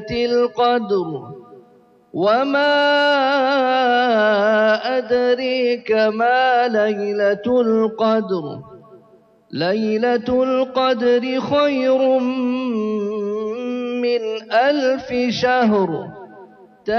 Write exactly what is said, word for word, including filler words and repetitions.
القدر وما أدريك ما ليلة القدر ليلة القدر خير من ألف شهر